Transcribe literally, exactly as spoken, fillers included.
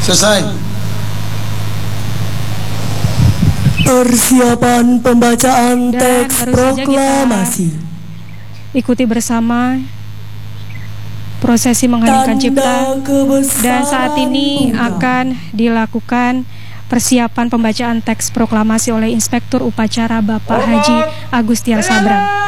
Selesai. Persiapan pembacaan teks proklamasi. Ikuti bersama prosesi mengheningkan cipta, dan saat ini akan dilakukan persiapan pembacaan teks proklamasi oleh Inspektur Upacara Bapak Haji Agustiar Sabrang.